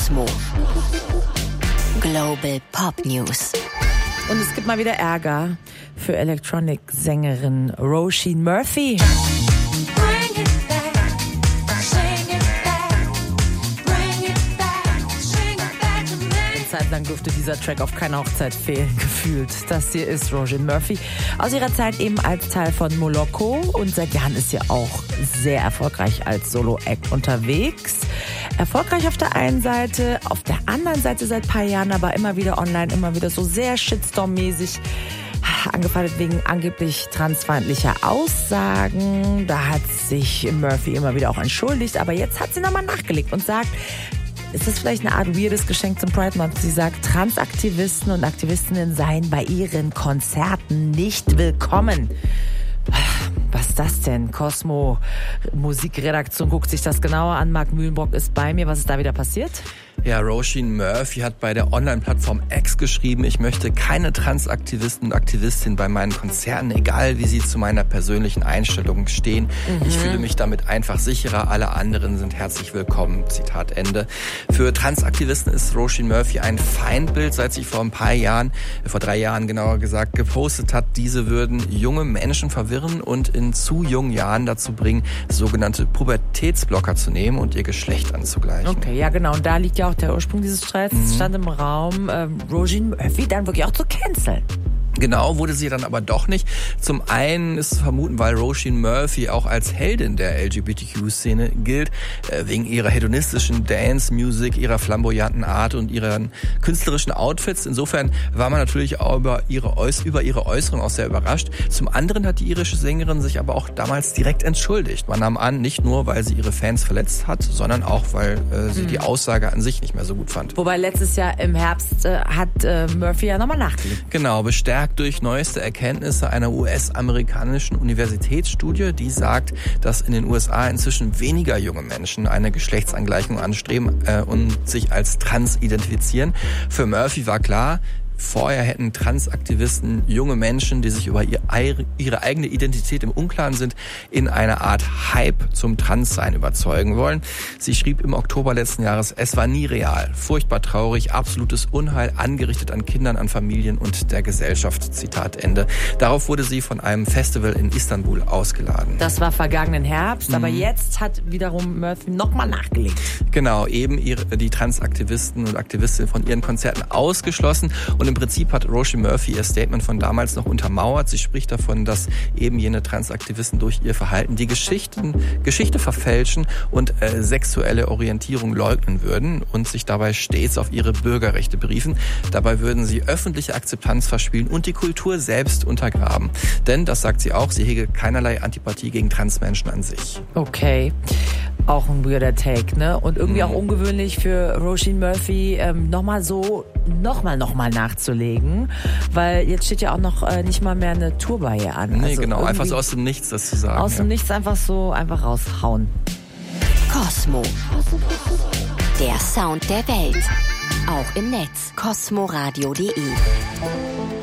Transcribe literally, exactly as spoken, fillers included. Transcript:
Cosmo. Global Pop News. Und es gibt mal wieder Ärger für Electronic-Sängerin Roisin Murphy. Zeitlang durfte dieser Track auf keiner Hochzeit fehlen, gefühlt. Das hier ist Roisin Murphy. Aus ihrer Zeit eben als Teil von Moloko und seit Jahren ist sie auch sehr erfolgreich als Solo-Act unterwegs. Erfolgreich auf der einen Seite, auf der anderen Seite seit ein paar Jahren aber immer wieder online, immer wieder so sehr Shitstorm-mäßig. Angefeindet wegen angeblich transfeindlicher Aussagen. Da hat sich Murphy immer wieder auch entschuldigt, aber jetzt hat sie nochmal nachgelegt und sagt, ist das vielleicht eine Art weirdes Geschenk zum Pride Month? Sie sagt, Transaktivisten und Aktivistinnen seien bei ihren Konzerten nicht willkommen. Was ist das denn? Cosmo Musikredaktion guckt sich das genauer an. Marc Mühlenbrock ist bei mir. Was ist da wieder passiert? Ja, Roisin Murphy hat bei der Online-Plattform X geschrieben, ich möchte keine Transaktivisten und Aktivistinnen bei meinen Konzerten, egal wie sie zu meiner persönlichen Einstellung stehen. Mhm. Ich fühle mich damit einfach sicherer, alle anderen sind herzlich willkommen. Zitat Ende. Für Transaktivisten ist Roisin Murphy ein Feindbild, seit sie vor ein paar Jahren, vor drei Jahren genauer gesagt, gepostet hat, diese würden junge Menschen verwirren und in zu jungen Jahren dazu bringen, sogenannte Pubertätsblocker zu nehmen und ihr Geschlecht anzugleichen. Okay, ja genau, und da liegt ja auch der Ursprung dieses Streits, mhm. stand im Raum, äh, Roisin Murphy dann wirklich auch zu canceln. Genau, wurde sie dann aber doch nicht. Zum einen ist zu vermuten, weil Roisin Murphy auch als Heldin der L G B T Q-Szene gilt, äh, wegen ihrer hedonistischen Dance-Music, ihrer flamboyanten Art und ihren künstlerischen Outfits. Insofern war man natürlich auch über ihre, Äuß- über ihre Äußerung auch sehr überrascht. Zum anderen hat die irische Sängerin sich aber auch damals direkt entschuldigt. Man nahm an, nicht nur, weil sie ihre Fans verletzt hat, sondern auch, weil äh, sie mhm. die Aussage an sich nicht mehr so gut fand. Wobei letztes Jahr im Herbst äh, hat äh, Murphy ja nochmal nachgelegt. Genau, bestärkt durch neueste Erkenntnisse einer U S-amerikanischen Universitätsstudie, die sagt, dass in den U S A inzwischen weniger junge Menschen eine Geschlechtsangleichung anstreben äh, und sich als trans identifizieren. Für Murphy war klar, vorher hätten Transaktivisten junge Menschen, die sich über ihre eigene Identität im Unklaren sind, in einer Art Hype zum Transsein überzeugen wollen. Sie schrieb im Oktober letzten Jahres, es war nie real, furchtbar traurig, absolutes Unheil, angerichtet an Kindern, an Familien und der Gesellschaft. Zitat Ende. Darauf wurde sie von einem Festival in Istanbul ausgeladen. Das war vergangenen Herbst, mhm. aber jetzt hat wiederum Murphy nochmal nachgelegt. Genau, eben ihre, die Transaktivisten und Aktivistinnen von ihren Konzerten ausgeschlossen. Und im Prinzip hat Roisin Murphy ihr Statement von damals noch untermauert. Sie spricht davon, dass eben jene Transaktivisten durch ihr Verhalten die Geschichten, Geschichte verfälschen und äh, sexuelle Orientierung leugnen würden und sich dabei stets auf ihre Bürgerrechte beriefen. Dabei würden sie öffentliche Akzeptanz verspielen und die Kultur selbst untergraben. Denn, das sagt sie auch, sie hege keinerlei Antipathie gegen Transmenschen an sich. Okay. Auch ein weirder Take, ne? Und irgendwie mhm. auch ungewöhnlich für Roisin Murphy, ähm, nochmal so, nochmal, nochmal nachzulegen. Weil jetzt steht ja auch noch äh, nicht mal mehr eine Tour bei ihr an. Nee, also genau, einfach so aus dem Nichts das zu sagen. Aus ja. dem Nichts einfach so, einfach raushauen. Cosmo. Der Sound der Welt. Auch im Netz. cosmoradio punkt de